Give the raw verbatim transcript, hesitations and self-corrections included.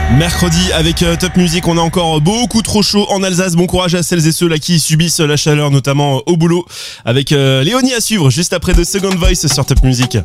Mercredi avec euh, Top Music, on a encore beaucoup trop chaud en Alsace. Bon courage à celles et ceux là qui subissent la chaleur, notamment au boulot, avec euh, Léonie à suivre juste après The Second Voice sur Top Music.